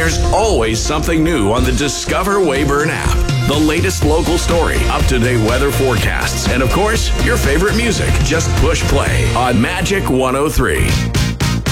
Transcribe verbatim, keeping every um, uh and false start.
There's always something new on the Discover Weyburn app. The latest local story, up-to-date weather forecasts, and of course, your favorite music. Just push play on Magic one oh three.